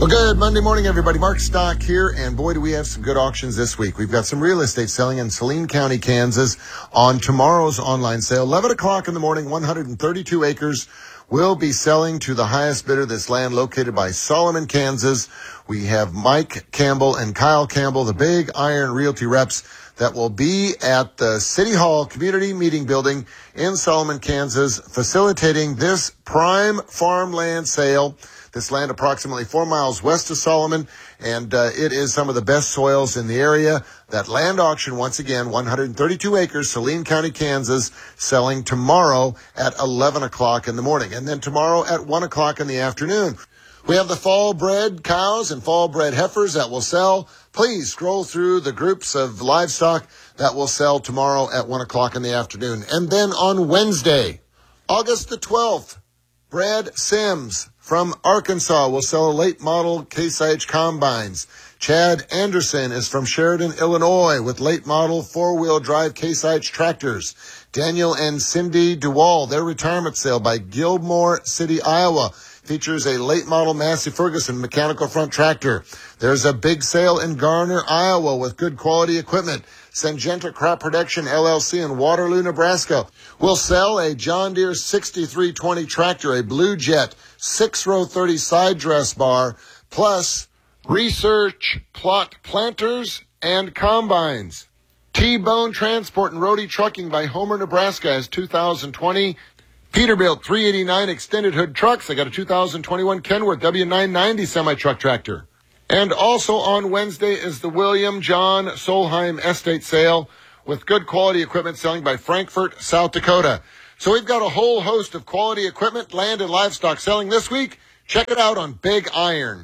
Well, good Monday morning, everybody. Mark Stock here, and boy, do we have some good auctions this week. We've got some real estate selling in Saline County, Kansas on tomorrow's online sale. 11 o'clock in the morning, 132 acres will be selling to the highest bidder. This land located by Solomon, Kansas. We have Mike Campbell and Kyle Campbell, the Big Iron Realty reps that will be at the City Hall Community Meeting Building in Solomon, Kansas, facilitating this prime farmland sale. This land approximately 4 miles west of Solomon, and it is some of the best soils in the area. That land auction, once again, 132 acres, Saline County, Kansas, selling tomorrow at 11 o'clock in the morning. And then tomorrow at 1 o'clock in the afternoon, we have the fall-bred cows and fall-bred heifers that will sell. Please scroll through the groups of livestock that will sell tomorrow at 1 o'clock in the afternoon. And then on Wednesday, August the 12th, Brad Sims from Arkansas will sell a late model Case IH combines. Chad Anderson is from Sheridan, Illinois, with late model four-wheel drive Case IH tractors. Daniel and Cindy DeWall, their retirement sale by Gilmore City, Iowa, features a late model Massey Ferguson mechanical front tractor. There's a big sale in Garner, Iowa, with good quality equipment. Syngenta Crop Protection LLC in Waterloo, Nebraska will sell a John Deere 6320 tractor, a Blue Jet 6-row 30 side dress bar, plus research plot planters and combines. T-Bone Transport and Roadie Trucking by Homer, Nebraska has 2020 Peterbilt 389 extended hood trucks. They got a 2021 Kenworth W990 semi-truck tractor. And also on Wednesday is the William John Solheim Estate Sale with good quality equipment selling by Frankfort, South Dakota. So we've got a whole host of quality equipment, land, and livestock selling this week. Check it out on Big Iron.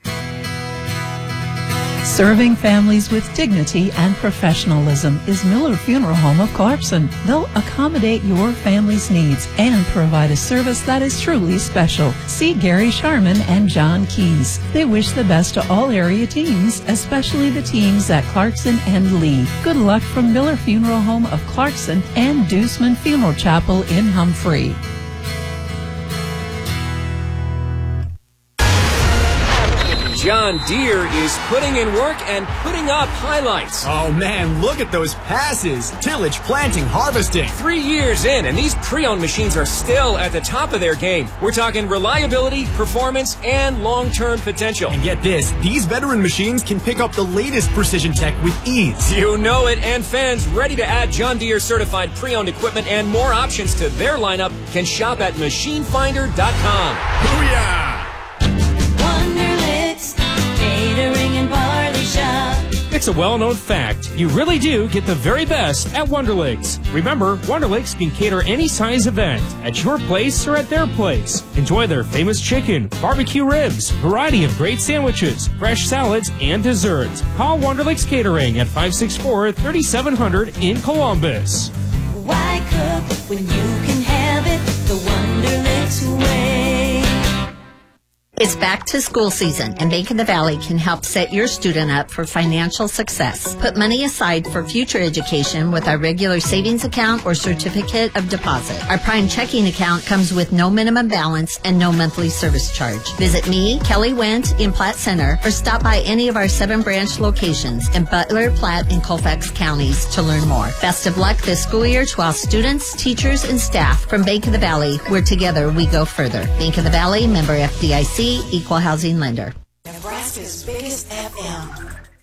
Serving families with dignity and professionalism is Miller Funeral Home of Clarkson. They'll accommodate your family's needs and provide a service that is truly special. See Gary Sharman and John Keys. They wish the best to all area teams, especially the teams at Clarkson and Lee. Good luck from Miller Funeral Home of Clarkson and Deuceman Funeral Chapel in Humphrey. John Deere is putting in work and putting up highlights. Oh man, look at those passes. Tillage, planting, harvesting. 3 years in, and these pre-owned machines are still at the top of their game. We're talking reliability, performance, and long-term potential. And get this, these veteran machines can pick up the latest precision tech with ease. You know it, and fans ready to add John Deere certified pre-owned equipment and more options to their lineup can shop at machinefinder.com. Booyah! It's a well-known fact. You really do get the very best at Wonderlicks. Remember, Wonderlicks can cater any size event at your place or at their place. Enjoy their famous chicken, barbecue ribs, variety of great sandwiches, fresh salads, and desserts. Call Wonderlicks Catering at 564-3700 in Columbus. Why cook when you can have it the Wonderlicks way? It's back to school season, and Bank of the Valley can help set your student up for financial success. Put money aside for future education with our regular savings account or certificate of deposit. Our Prime checking account comes with no minimum balance and no monthly service charge. Visit me, Kelly Wendt, in Platte Center, or stop by any of our 7 branch locations in Butler, Platte, and Colfax counties to learn more. Best of luck this school year to all students, teachers, and staff from Bank of the Valley, where together we go further. Bank of the Valley, member FDIC, equal housing lender. Nebraska's biggest FM.